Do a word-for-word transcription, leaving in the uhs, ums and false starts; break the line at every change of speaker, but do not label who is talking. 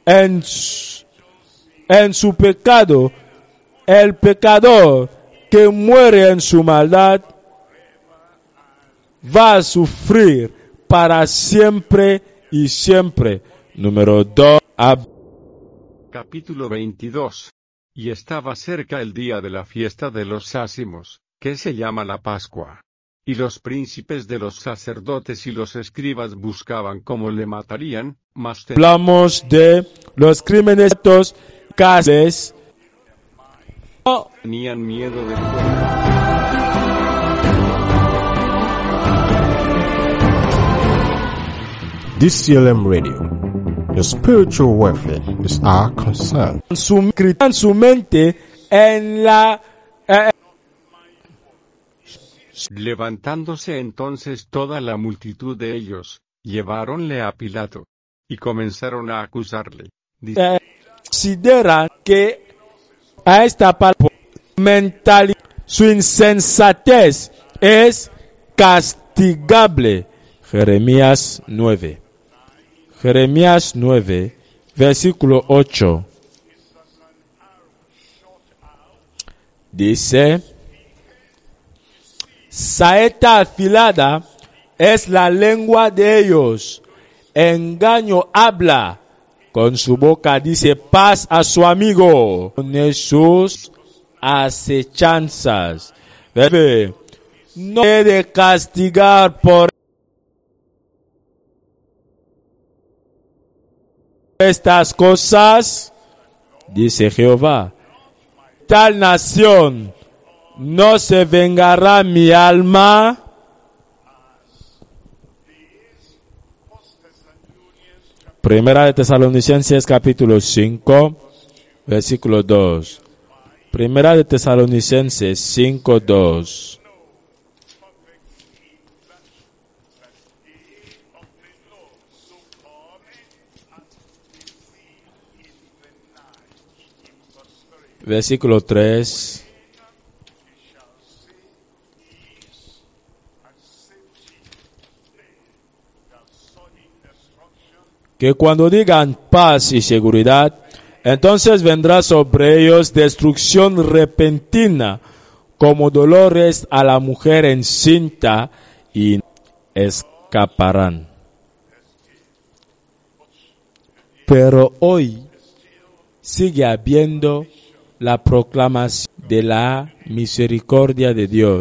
en su, en su pecado, el pecador que muere en su maldad va a sufrir para siempre y siempre. Número dos. Ab-
Capítulo veintidós. Y estaba cerca el día de la fiesta de los ácimos, que se llama la Pascua. Y los príncipes de los sacerdotes y los escribas buscaban cómo le matarían, mas te-
Hablamos de los crímenes cárceles.
tenían miedo del pueblo.
D C L M Radio. Your spiritual welfare is our concern.
Su, en su mente en la eh,
Levantándose entonces toda la multitud de ellos, lleváronle a Pilato, y comenzaron a acusarle, diciendo,
eh, consideran que a esta parte mentalidad, su insensatez es castigable. Jeremías nueve. Jeremías nueve, versículo ocho. Dice: saeta afilada es la lengua de ellos, engaño habla, con su boca dice paz a su amigo, con sus acechanzas. Bebé, no puede castigar por estas cosas, dice Jehová. Tal nación no se vengará mi alma. Primera de Tesalonicenses capítulo cinco, versículo dos. Primera de Tesalonicenses cinco, dos. Versículo tres. Que cuando digan paz y seguridad, entonces vendrá sobre ellos destrucción repentina, como dolores a la mujer encinta, y escaparán. Pero hoy sigue habiendo la proclamación de la misericordia de Dios.